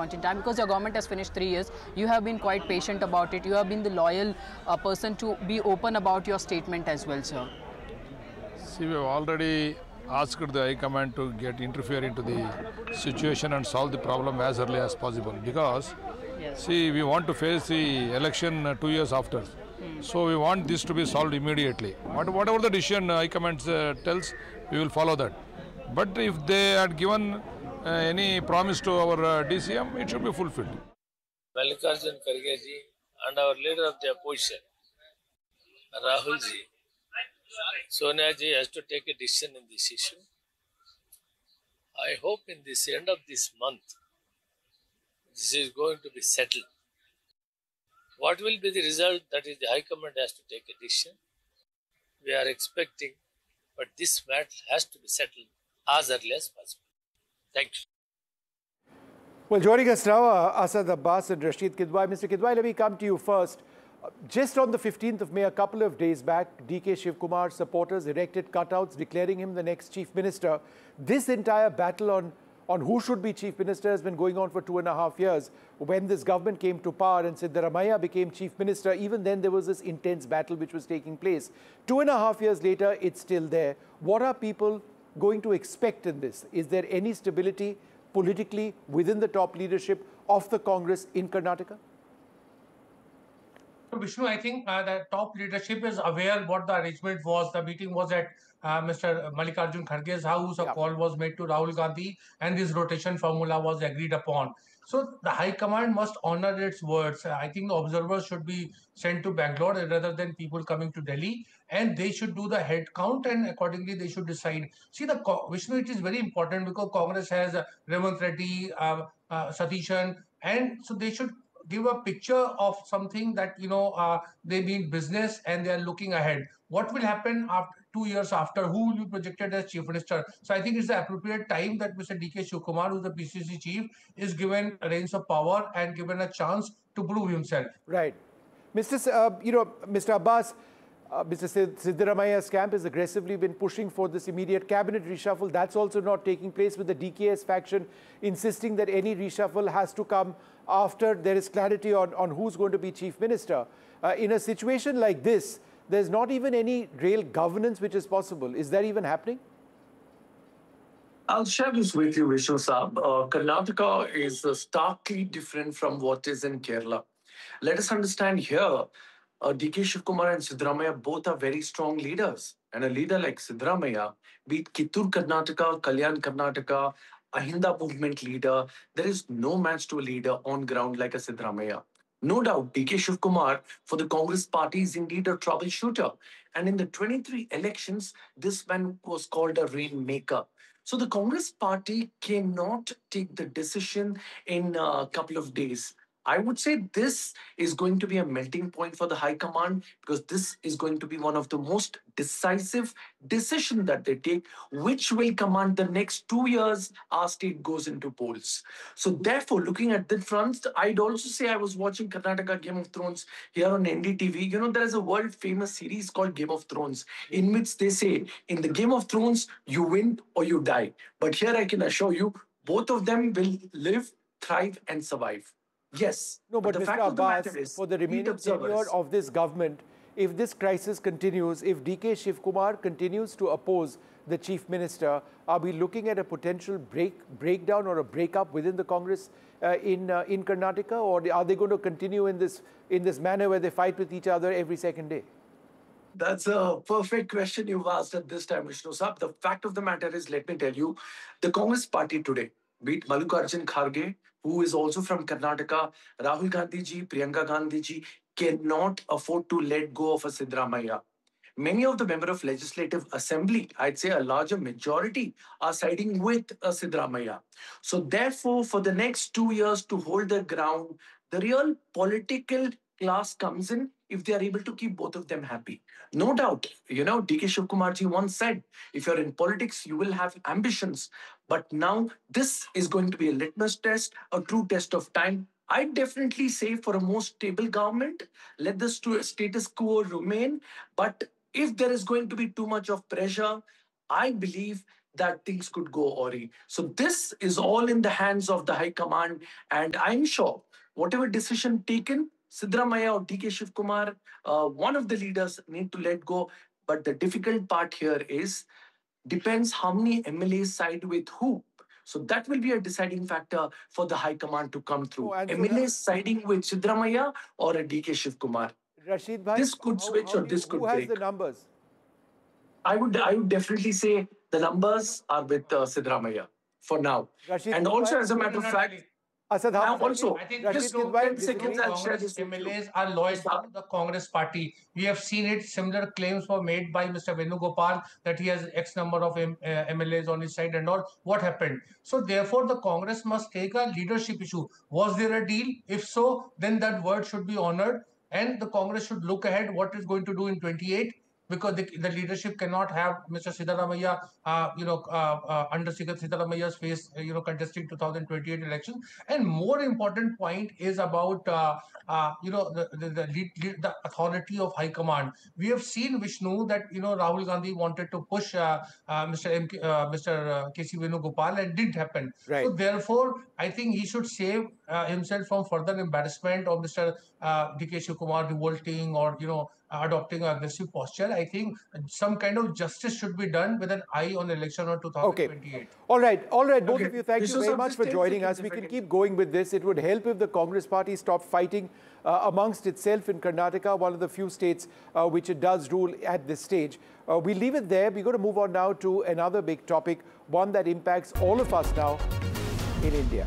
point in time? Because your government has finished 3 years. You have been quite patient about it. You have been the loyal person to be open about your statement as well, sir. See, we have already asked the High Command to interfere into the situation and solve the problem as early as possible, because see, we want to face the election 2 years after. So we want this to be solved immediately. Whatever the decision High Command tells, we will follow that. But if they had given any promise to our DCM, it should be fulfilled. Mallikarjun Kharge ji and our leader of the opposition, Rahul ji, Sonia ji has to take a decision in this issue. I hope in this end of this month, this is going to be settled. What will be the result? That is, the High Command has to take a decision. We are expecting, but this matter has to be settled as early as possible. Thank you. Well, joining us now, Asad Abbas and Rashid Kidwai. Mr. Kidwai, let me come to you first. Just on the 15th of May, a couple of days back, DK Shivkumar supporters erected cutouts declaring him the next chief minister. This entire battle on who should be chief minister has been going on for 2.5 years. When this government came to power and Siddaramaiah became chief minister, even then there was this intense battle which was taking place. 2.5 years later, it's still there. What are people going to expect in this? Is there any stability politically within the top leadership of the Congress in Karnataka? Vishnu, I think the top leadership is aware what the arrangement was. The meeting was at Mr. Mallikarjun Kharge's house. A call was made to Rahul Gandhi, and this rotation formula was agreed upon. So the High Command must honor its words. I think the observers should be sent to Bangalore rather than people coming to Delhi, and they should do the head count, and accordingly they should decide. See, Vishnu, it is very important because Congress has Revanth Reddy, Satishan, and so they should give a picture of something that, they mean business and they are looking ahead. What will happen after 2 years after? Who will be projected as chief minister? So I think it's the appropriate time that Mr. DK Shivkumar, who's the PCC chief, is given a reins of power and given a chance to prove himself. Right. Mr. Abbas, Mr. Siddaramaiah's camp has aggressively been pushing for this immediate cabinet reshuffle. That's also not taking place, with the DKS faction insisting that any reshuffle has to come after there is clarity on who's going to be chief minister. In a situation like this, there's not even any real governance which is possible. Is that even happening? I'll share this with you, Vishnu Saab. Karnataka is starkly different from what is in Kerala. Let us understand here, DK Shivkumar and Siddaramaiah both are very strong leaders. And a leader like Siddaramaiah, be it Kittur Karnataka, Kalyan Karnataka, Ahinda movement leader, there is no match to a leader on ground like a Siddaramaiah. No doubt, DK Shivkumar for the Congress party is indeed a troubleshooter. And in the 23 elections, this man was called a rainmaker. So the Congress party cannot take the decision in a couple of days. I would say this is going to be a melting point for the High Command, because this is going to be one of the most decisive decisions that they take, which will command the next 2 years our state goes into polls. So therefore, looking at that front, I'd also say I was watching Karnataka Game of Thrones here on NDTV. There is a world famous series called Game of Thrones, in which they say, in the Game of Thrones, you win or you die. But here I can assure you, both of them will live, thrive and survive. Yes. No, but Mr. Abbas, for the remaining tenure of this government, if this crisis continues, if DK Shivkumar continues to oppose the chief minister, are we looking at a potential breakdown or a breakup within the Congress in Karnataka, or are they going to continue in this manner where they fight with each other every second day? That's a perfect question you've asked at this time, Vishnu Saab. The fact of the matter is, let me tell you, the Congress party today, be it Mallikarjun Kharge, who is also from Karnataka, Rahul Gandhi ji, Priyanka Gandhi ji, cannot afford to let go of a Siddaramaiah. Many of the members of Legislative Assembly, I'd say a larger majority, are siding with a Siddaramaiah. So therefore, for the next 2 years to hold their ground, the real political class comes in if they are able to keep both of them happy. No doubt, DK Shivkumar ji once said, if you're in politics, you will have ambitions. But now this is going to be a litmus test, a true test of time. I definitely say for a more stable government, let the status quo remain. But if there is going to be too much of pressure, I believe that things could go awry. So this is all in the hands of the High Command, and I'm sure whatever decision taken, Siddaramaiah or DK Shivkumar, one of the leaders need to let go. But the difficult part here is depends how many MLAs side with who. So that will be a deciding factor for the High Command to come through. MLAs siding with Siddaramaiah or a DK Shivkumar. Rashid Bhai, This could switch or this could who has break. the numbers? I would definitely say the numbers are with Siddaramaiah for now. Rashid And also, Kidwai? as a matter of fact, Asad I Hamza. also, I think Rashid just Kidwai, 10 seconds, I'll share Congress this with you. MLAs are loyal to the Congress party. We have seen it. Similar claims were made by Mr. Venugopal that he has X number of MLAs on his side and all. What happened? So therefore, the Congress must take a leadership issue. Was there a deal? If so, then that word should be honored, and the Congress should look ahead what is going to do in 28. Because the leadership cannot have Mr. Siddaramaiah, under Siddaramaiah's face, contesting 2028 election. And more important point is about, the authority of High Command. We have seen, Vishnu, that, Rahul Gandhi wanted to push Mr. K.C. Venugopal and didn't happen. Right. So therefore, I think he should save himself from further embarrassment of Mr. D.K. Shivkumar revolting or, adopting an aggressive posture. I think some kind of justice should be done with an eye on election on 2028. Okay. All right. Both Okay. of you, thank you very much for joining us. We can keep going with this. It would help if the Congress party stopped fighting amongst itself in Karnataka, one of the few states which it does rule at this stage. We leave it there. We're going to move on now to another big topic, one that impacts all of us now in India.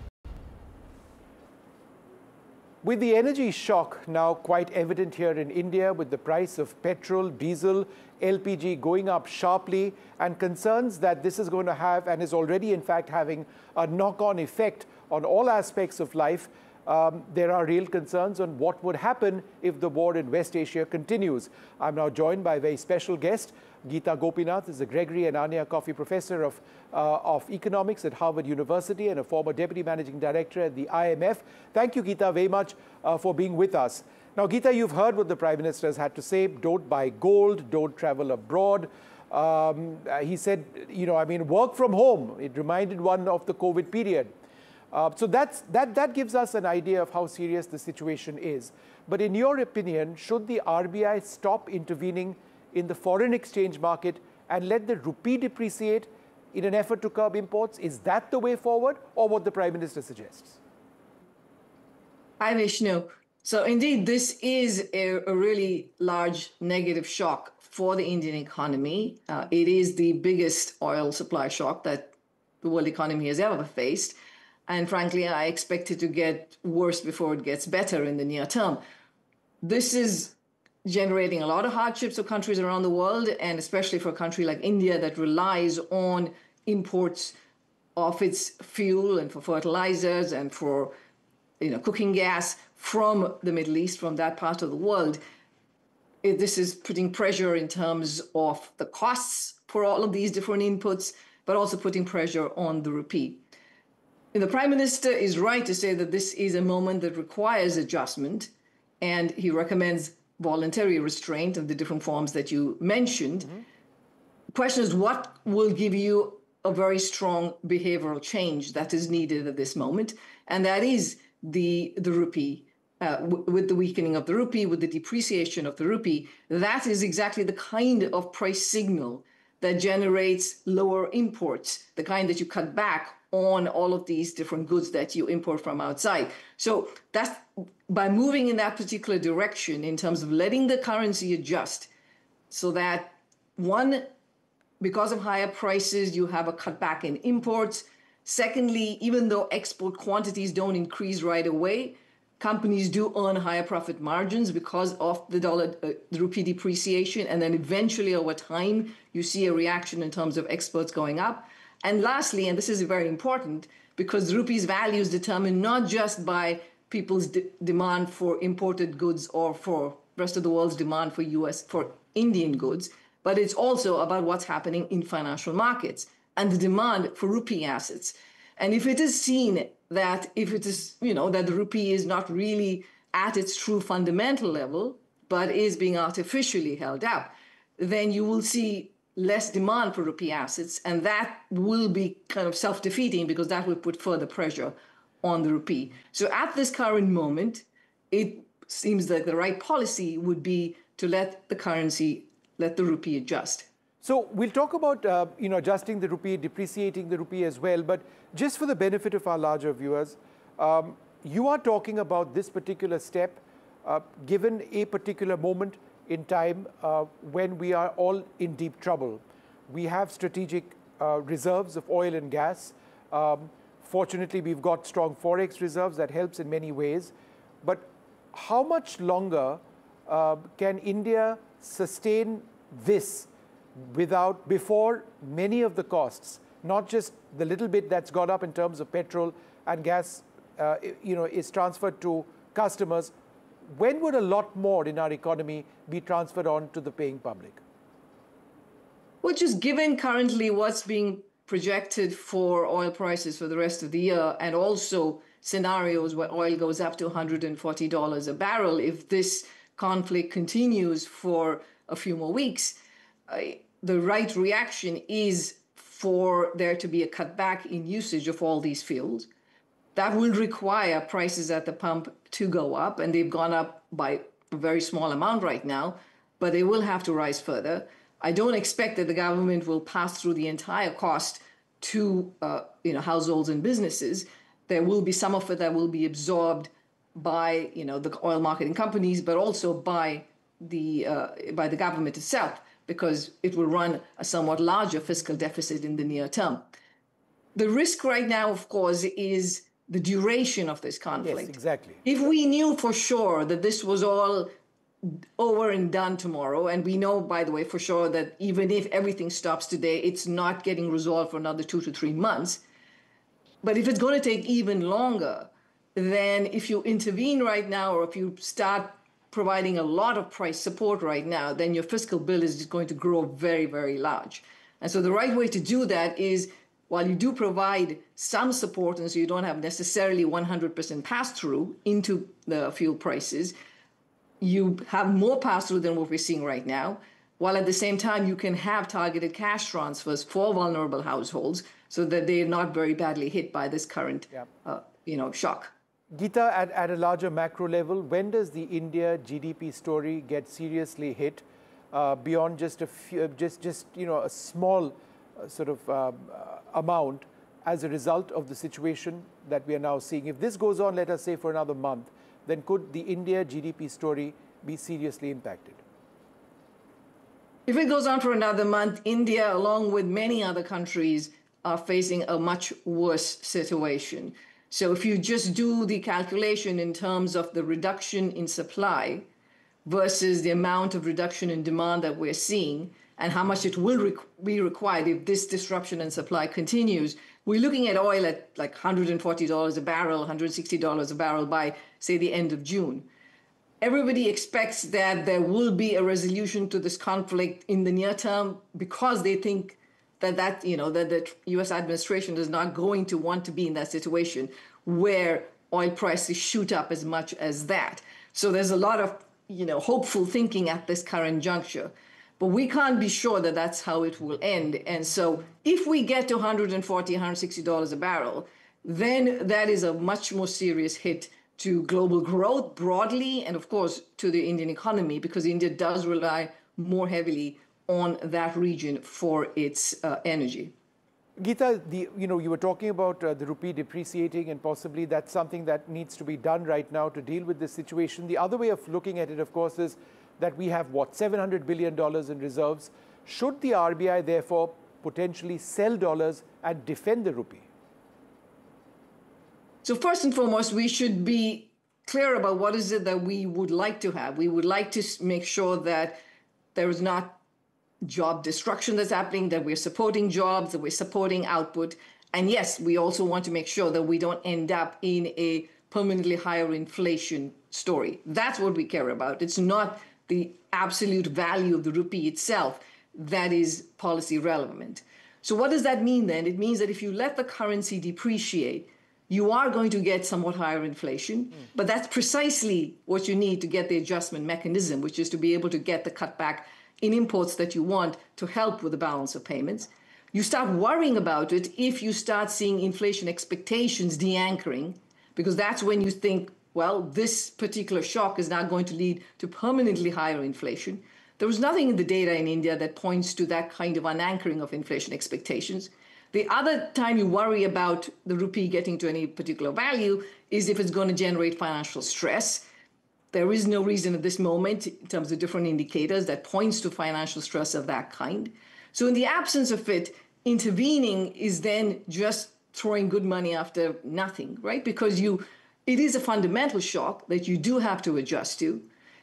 With the energy shock now quite evident here in India, with the price of petrol, diesel, LPG going up sharply, and concerns that this is going to have, and is already in fact having, a knock-on effect on all aspects of life, there are real concerns on what would happen if the war in West Asia continues. I'm now joined by a very special guest. Geeta Gopinath is a Gregory and Anya Coffey Professor of Economics at Harvard University and a former Deputy Managing Director at the IMF. Thank you, Geeta, very much for being with us. Now, Geeta, you've heard what the Prime Minister has had to say. Don't buy gold, don't travel abroad. He said, work from home. It reminded one of the COVID period. So that gives us an idea of how serious the situation is. But in your opinion, should the RBI stop intervening in the foreign exchange market and let the rupee depreciate in an effort to curb imports? Is that the way forward, or what the Prime Minister suggests? Hi, Vishnu. So indeed, this is a really large negative shock for the Indian economy. It is the biggest oil supply shock that the world economy has ever faced. And frankly, I expect it to get worse before it gets better in the near term. This is generating a lot of hardships for countries around the world, and especially for a country like India that relies on imports of its fuel and for fertilizers and for cooking gas from the Middle East, from that part of the world. This is putting pressure in terms of the costs for all of these different inputs, but also putting pressure on the rupee. And the Prime Minister is right to say that this is a moment that requires adjustment, and he recommends voluntary restraint of the different forms that you mentioned. Mm-hmm. The question is, what will give you a very strong behavioral change that is needed at this moment? And that is the rupee. With the weakening of the rupee, with the depreciation of the rupee, that is exactly the kind of price signal that generates lower imports, the kind that you cut back on all of these different goods that you import from outside. So that's by moving in that particular direction in terms of letting the currency adjust so that, one, because of higher prices, you have a cutback in imports. Secondly, even though export quantities don't increase right away, companies do earn higher profit margins because of the rupee depreciation. And then eventually over time, you see a reaction in terms of exports going up. And lastly, and this is very important, because the rupee's value is determined not just by people's demand for imported goods or for rest of the world's demand for Indian goods, but it's also about what's happening in financial markets and the demand for rupee assets. And if it is seen that that the rupee is not really at its true fundamental level, but is being artificially held up, then you will see less demand for rupee assets, and that will be kind of self-defeating because that will put further pressure on the rupee. So at this current moment, it seems like the right policy would be to let the rupee adjust. So we'll talk about adjusting the rupee, depreciating the rupee as well. But just for the benefit of our larger viewers, you are talking about this particular step given a particular moment in time when we are all in deep trouble. We have strategic reserves of oil and gas. Fortunately, we've got strong forex reserves that helps in many ways. But how much longer can India sustain this before many of the costs, not just the little bit that's gone up in terms of petrol and gas, is transferred to customers? When would a lot more in our economy be transferred on to the paying public? Well, just given currently what's being projected for oil prices for the rest of the year, and also scenarios where oil goes up to $140 a barrel, if this conflict continues for a few more weeks, the right reaction is for there to be a cutback in usage of all these fuels. That will require prices at the pump to go up, and they've gone up by a very small amount right now, but they will have to rise further. I don't expect that the government will pass through the entire cost to households and businesses. There will be some of it that will be absorbed by the oil marketing companies, but also by the government itself, because it will run a somewhat larger fiscal deficit in the near term. The risk right now, of course, is the duration of this conflict. Yes, exactly. If we knew for sure that this was all over and done tomorrow, and we know, by the way, for sure that even if everything stops today, it's not getting resolved for another 2 to 3 months. But if it's going to take even longer, then if you intervene right now, or if you start providing a lot of price support right now, then your fiscal bill is just going to grow very, very large. And so the right way to do that is, while you do provide some support, and so you don't have necessarily 100% pass-through into the fuel prices, you have more pass-through than what we're seeing right now, while at the same time you can have targeted cash transfers for vulnerable households so that they're not very badly hit by this current shock. Geeta, at a larger macro level, when does the India GDP story get seriously hit beyond just a small sort of amount as a result of the situation that we are now seeing? If this goes on, let us say, for another month, then could the India GDP story be seriously impacted? If it goes on for another month, India, along with many other countries, are facing a much worse situation. So if you just do the calculation in terms of the reduction in supply versus the amount of reduction in demand that we're seeing, and how much it will be required if this disruption in supply continues, we're looking at oil at like $140 a barrel, $160 a barrel by, say, the end of June. Everybody expects that there will be a resolution to this conflict in the near term because they think that the U.S. administration is not going to want to be in that situation where oil prices shoot up as much as that. So there's a lot of hopeful thinking at this current juncture. But we can't be sure that that's how it will end. And so if we get to $140, $160 a barrel, then that is a much more serious hit to global growth broadly, and of course to the Indian economy, because India does rely more heavily on that region for its energy. Geeta, you were talking about the rupee depreciating, and possibly that's something that needs to be done right now to deal with this situation. The other way of looking at it, of course, is that we have, $700 billion in reserves. Should the RBI, therefore, potentially sell dollars and defend the rupee? So first and foremost, we should be clear about what is it that we would like to have. We would like to make sure that there is not job destruction that's happening, that we're supporting jobs, that we're supporting output. And yes, we also want to make sure that we don't end up in a permanently higher inflation story. That's what we care about. It's not the absolute value of the rupee itself that is policy relevant. So what does that mean then? It means that if you let the currency depreciate, you are going to get somewhat higher inflation, but that's precisely what you need to get the adjustment mechanism, which is to be able to get the cutback in imports that you want to help with the balance of payments. You start worrying about it if you start seeing inflation expectations de-anchoring, because that's when you think, well, this particular shock is now going to lead to permanently higher inflation. There was nothing in the data in India that points to that kind of unanchoring of inflation expectations. The other time you worry about the rupee getting to any particular value is if it's going to generate financial stress. There is no reason at this moment, in terms of different indicators, that points to financial stress of that kind. So in the absence of it, intervening is then just throwing good money after nothing, right? Because it is a fundamental shock that you do have to adjust to.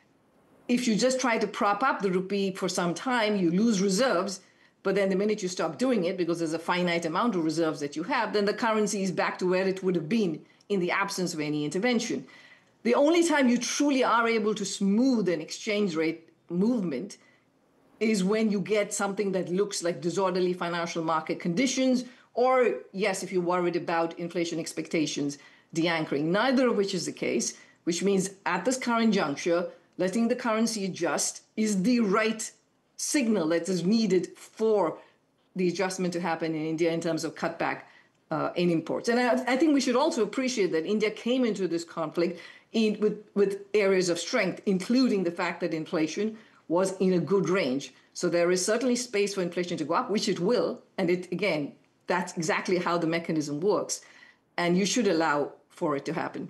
If you just try to prop up the rupee for some time, you lose reserves. But then the minute you stop doing it, because there's a finite amount of reserves that you have, then the currency is back to where it would have been in the absence of any intervention. The only time you truly are able to smooth an exchange rate movement is when you get something that looks like disorderly financial market conditions, or, yes, if you're worried about inflation expectations de-anchoring, neither of which is the case, which means at this current juncture, letting the currency adjust is the right signal that is needed for the adjustment to happen in India in terms of cutback in imports. And I think we should also appreciate that India came into this conflict with areas of strength, including the fact that inflation was in a good range. So there is certainly space for inflation to go up, which it will. And again, that's exactly how the mechanism works. And you should allow for it to happen.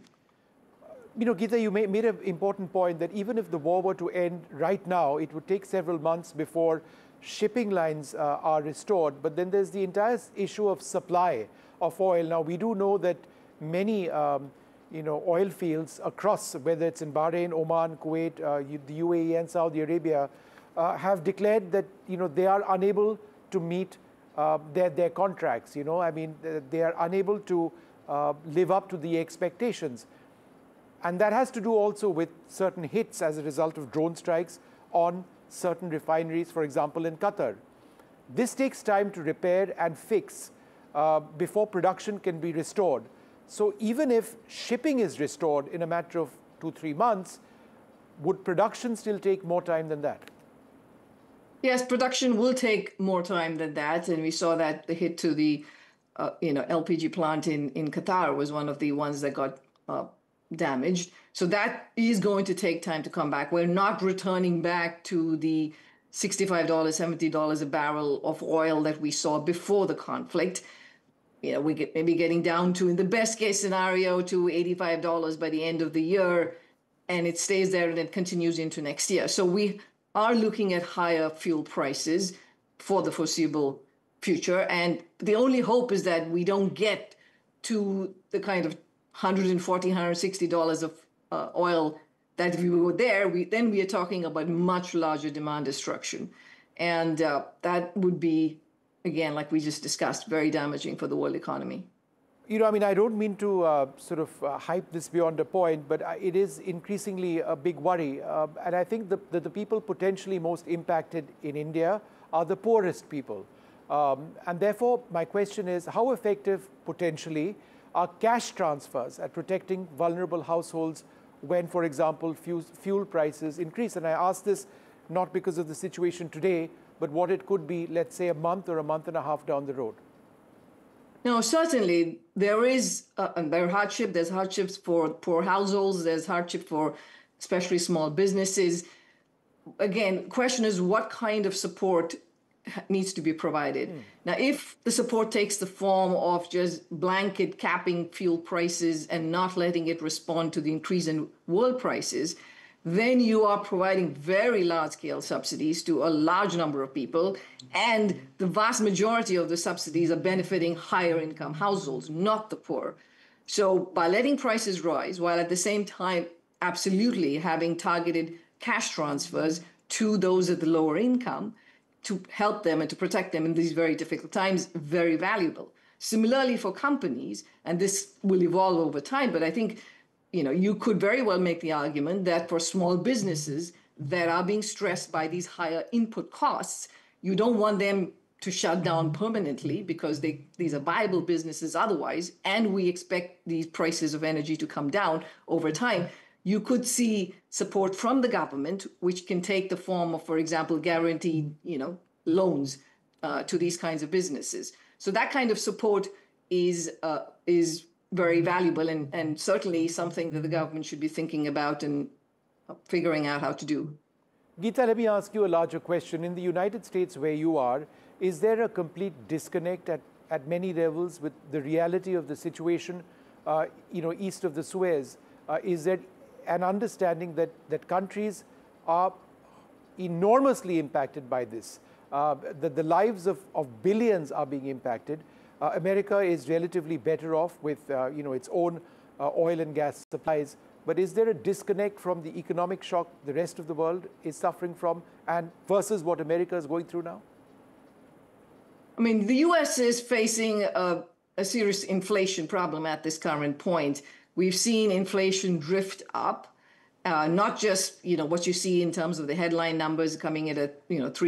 You know, Geeta, you made an important point that even if the war were to end right now, it would take several months before shipping lines are restored. But then there's the entire issue of supply of oil. Now, we do know that many oil fields across, whether it's in Bahrain, Oman, Kuwait, the UAE and Saudi Arabia, have declared that, they are unable to meet their contracts. I mean, they are unable to live up to the expectations. And that has to do also with certain hits as a result of drone strikes on certain refineries, for example, in Qatar. This takes time to repair and fix before production can be restored. So even if shipping is restored in a matter of 2-3 months, would production still take more time than that? Yes, production will take more time than that. And we saw that the hit to the LPG plant in Qatar was one of the ones that got damaged. So that is going to take time to come back. We're not returning back to the $65, $70 a barrel of oil that we saw before the conflict. We maybe getting down to, in the best case scenario, to $85 by the end of the year, and it stays there and it continues into next year. So we are looking at higher fuel prices for the foreseeable future. And the only hope is that we don't get to the kind of $140, $160 of oil that if we were there, then we are talking about much larger demand destruction. And that would be, again, like we just discussed, very damaging for the world economy. I don't mean to hype this beyond a point, but it is increasingly a big worry. And I think that the people potentially most impacted in India are the poorest people. And therefore, my question is, how effective potentially are cash transfers at protecting vulnerable households when, for example, fuel prices increase? And I ask this not because of the situation today, but what it could be, let's say, a month or a month and a half down the road. No, certainly there is there are hardship. There's hardships for poor households. There's hardship for especially small businesses. Again, question is what kind of support needs to be provided. Now, if the support takes the form of just blanket capping fuel prices and not letting it respond to the increase in world prices, then you are providing very large-scale subsidies to a large number of people, and the vast majority of the subsidies are benefiting higher-income households, not the poor. So by letting prices rise, while at the same time absolutely having targeted cash transfers to those at the lower income, to help them and to protect them in these very difficult times, very valuable. Similarly for companies, and this will evolve over time, but I think you could very well make the argument that for small businesses that are being stressed by these higher input costs, you don't want them to shut down permanently because these are viable businesses otherwise, and we expect these prices of energy to come down over time. you could see support from the government, which can take the form of, for example, guaranteed, loans to these kinds of businesses. So that kind of support is very valuable and certainly something that the government should be thinking about and figuring out how to do. Geeta, let me ask you a larger question. In the United States where you are, is there a complete disconnect at many levels with the reality of the situation, east of the Suez? Is there an understanding that countries are enormously impacted by this, that the lives of billions are being impacted? America is relatively better off with its own oil and gas supplies. But is there a disconnect from the economic shock the rest of the world is suffering from and versus what America is going through now? I mean, the U.S. is facing a serious inflation problem at this current point. We've seen inflation drift up, not just what you see in terms of the headline numbers coming in at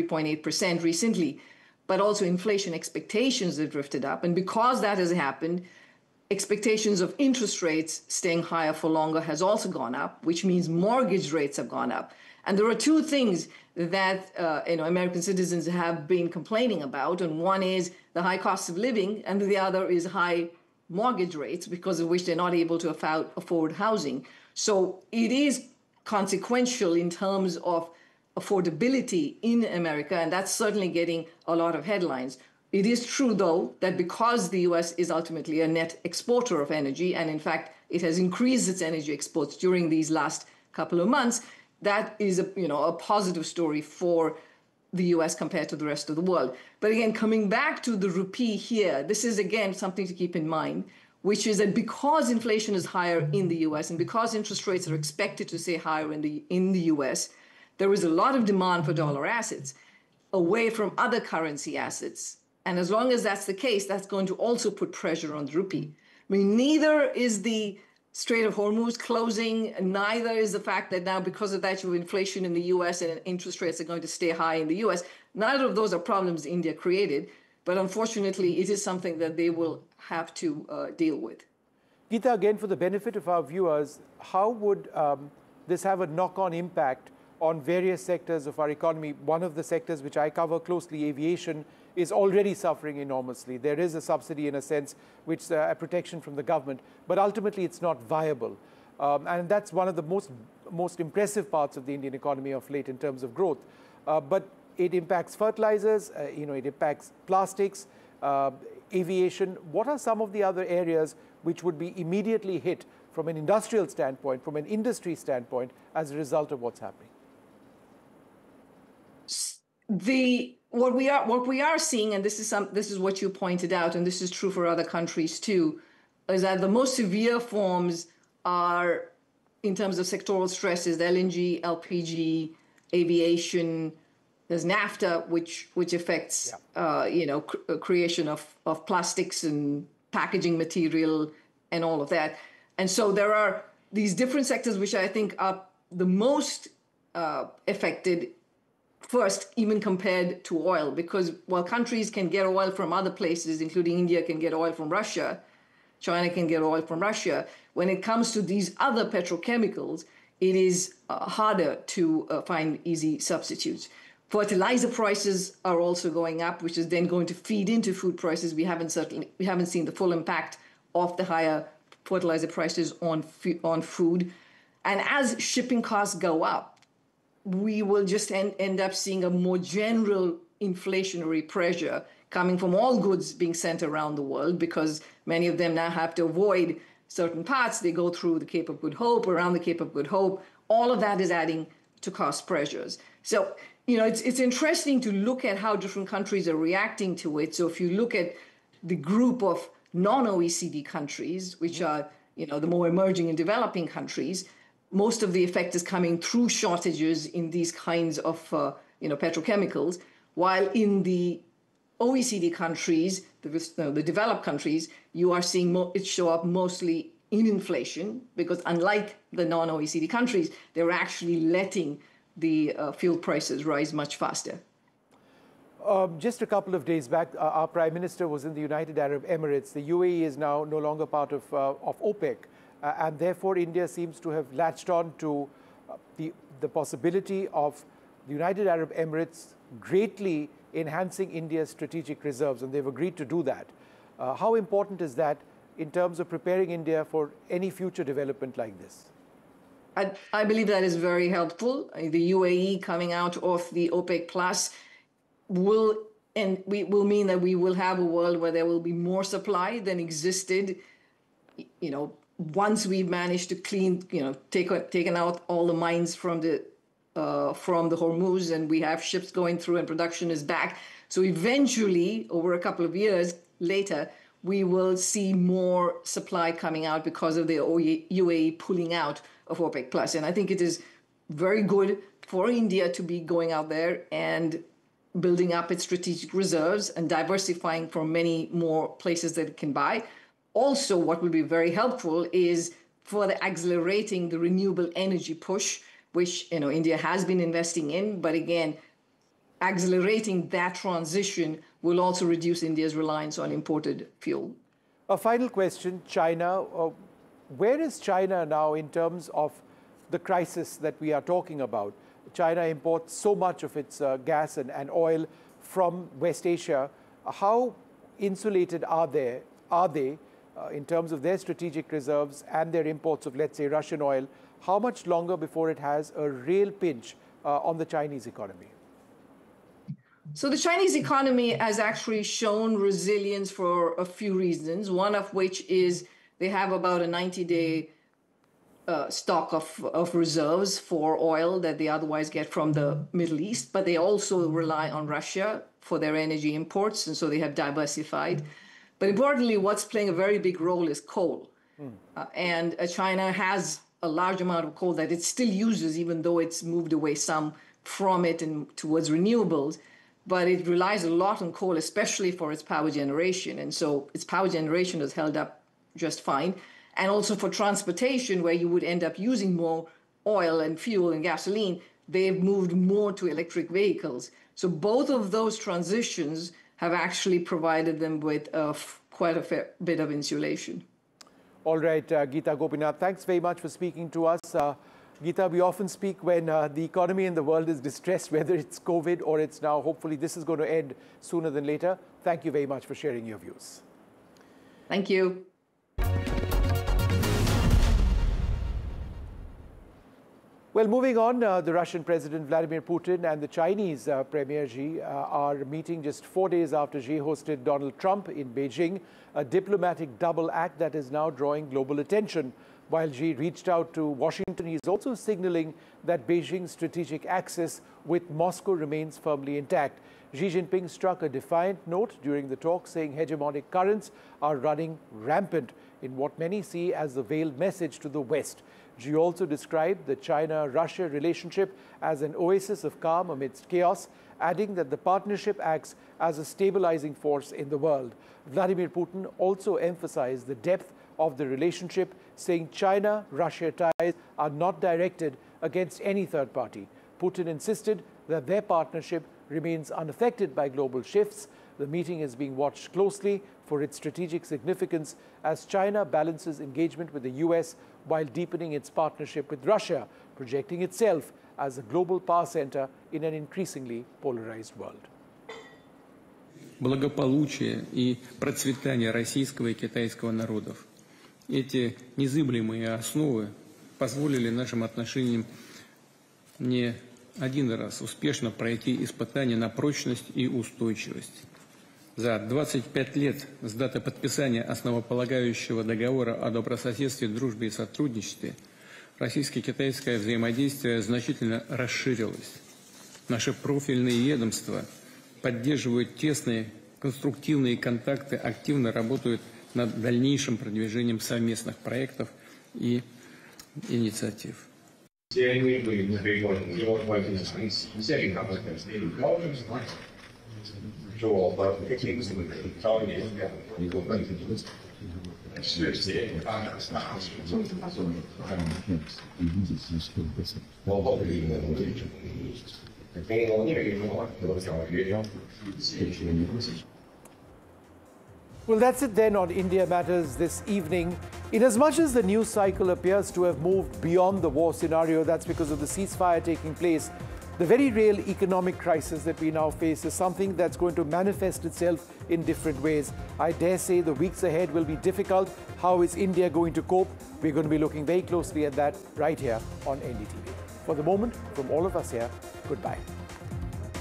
3.8% recently, but also inflation expectations have drifted up. And because that has happened, expectations of interest rates staying higher for longer has also gone up, which means mortgage rates have gone up. And there are two things that American citizens have been complaining about, and one is the high cost of living, and the other is high mortgage rates, because of which they're not able to afford housing. So it is consequential in terms of affordability in America, and that's certainly getting a lot of headlines. It is true, though, that because the U.S. is ultimately a net exporter of energy, and in fact, it has increased its energy exports during these last couple of months, that is a positive story for the U.S. compared to the rest of the world. But again, coming back to the rupee here, this is, again, something to keep in mind, which is that because inflation is higher in the U.S. and because interest rates are expected to stay higher in the U.S., there is a lot of demand for dollar assets away from other currency assets. And as long as that's the case, that's going to also put pressure on the rupee. I mean, neither is the Strait of Hormuz closing, neither is the fact that now because of that you have inflation in the U.S. and interest rates are going to stay high in the U.S. Neither of those are problems India created, but unfortunately it is something that they will have to deal with. Geeta, again, for the benefit of our viewers, how would this have a knock-on impact on various sectors of our economy? One of the sectors which I cover closely, aviation, is already suffering enormously. There is a subsidy in a sense, which a protection from the government, but ultimately it's not viable. And that's one of the most impressive parts of the Indian economy of late in terms of growth. But it impacts fertilizers, it impacts plastics, aviation. What are some of the other areas which would be immediately hit from an industrial standpoint, from an industry standpoint, as a result of what's happening? What we are seeing, and this is what you pointed out, and this is true for other countries too, is that the most severe forms are, in terms of sectoral stresses, LNG, LPG, aviation. There's NAFTA, which affects creation of plastics and packaging material and all of that. And so there are these different sectors which I think are the most affected first, even compared to oil, because while countries can get oil from other places, including India can get oil from Russia, China can get oil from Russia, when it comes to these other petrochemicals, it is harder to find easy substitutes. Fertilizer prices are also going up, which is then going to feed into food prices. We haven't seen the full impact of the higher fertilizer prices on food. And as shipping costs go up, we will just end up seeing a more general inflationary pressure coming from all goods being sent around the world, because many of them now have to avoid certain paths. They go through the Cape of Good Hope, around the Cape of Good Hope. All of that is adding to cost pressures. So, it's interesting to look at how different countries are reacting to it. So if you look at the group of non-OECD countries, which are, the more emerging and developing countries, most of the effect is coming through shortages in these kinds of, petrochemicals, while in the OECD countries, the developed countries, you are seeing it show up mostly in inflation, because unlike the non-OECD countries, they're actually letting the fuel prices rise much faster. Just a couple of days back, our Prime Minister was in the United Arab Emirates. The UAE is now no longer part of OPEC. and therefore India seems to have latched on to the possibility of the United Arab Emirates greatly enhancing India's strategic reserves, and they've agreed to do that. How important is that in terms of preparing India for any future development like this? I believe that is very helpful. The UAE coming out of the OPEC Plus will mean that we will have a world where there will be more supply than existed, once we've managed to clean, taken out all the mines from the Hormuz, and we have ships going through and production is back. So eventually, over a couple of years later, we will see more supply coming out because of the UAE pulling out of OPEC Plus. And I think it is very good for India to be going out there and building up its strategic reserves and diversifying from many more places that it can buy. Also, what will be very helpful is further accelerating the renewable energy push, which India has been investing in. But again, accelerating that transition will also reduce India's reliance on imported fuel. A final question, China. Where is China now in terms of the crisis that we are talking about? China imports so much of its gas and oil from West Asia. How insulated are they in terms of their strategic reserves and their imports of, let's say, Russian oil? How much longer before it has a real pinch on the Chinese economy? So the Chinese economy has actually shown resilience for a few reasons, one of which is they have about a 90-day stock of reserves for oil that they otherwise get from the Middle East, but they also rely on Russia for their energy imports, and so they have diversified. But importantly, what's playing a very big role is coal. And China has a large amount of coal that it still uses, even though it's moved away some from it and towards renewables. But it relies a lot on coal, especially for its power generation. And so its power generation has held up just fine. And also for transportation, where you would end up using more oil and fuel and gasoline, they've moved more to electric vehicles. So both of those transitions have actually provided them with quite a fair bit of insulation. All right, Geeta Gopinath, thanks very much for speaking to us. Geeta, we often speak when the economy in the world is distressed, whether it's COVID or it's now, hopefully this is going to end sooner than later. Thank you very much for sharing your views. Thank you. Well, moving on, the Russian President Vladimir Putin and the Chinese Premier Xi are meeting just 4 days after Xi hosted Donald Trump in Beijing, a diplomatic double act that is now drawing global attention. While Xi reached out to Washington, he's also signaling that Beijing's strategic axis with Moscow remains firmly intact. Xi Jinping struck a defiant note during the talk, saying hegemonic currents are running rampant in what many see as the veiled message to the West. Xi also described the China-Russia relationship as an oasis of calm amidst chaos, adding that the partnership acts as a stabilizing force in the world. Vladimir Putin also emphasized the depth of the relationship, saying China-Russia ties are not directed against any third party. Putin insisted that their partnership remains unaffected by global shifts. The meeting is being watched closely for its strategic significance as China balances engagement with the US while deepening its partnership with Russia, projecting itself as a global power center in an increasingly polarized world. Благополучие и процветание российского и китайского народов. Эти незыблемые основы позволили нашим отношениям не один раз успешно пройти испытания на прочность и устойчивость. За 25 лет с даты подписания основополагающего договора о добрососедстве, дружбе и сотрудничестве российско-китайское взаимодействие значительно расширилось. Наши профильные ведомства поддерживают тесные конструктивные контакты, активно работают над дальнейшим продвижением совместных проектов и инициатив. Well, that's it then on India Matters this evening. In as much as the news cycle appears to have moved beyond the war scenario, that's because of the ceasefire taking place, the very real economic crisis that we now face is something that's going to manifest itself in different ways. I dare say the weeks ahead will be difficult. How is India going to cope? We're going to be looking very closely at that right here on NDTV. For the moment, from all of us here, goodbye.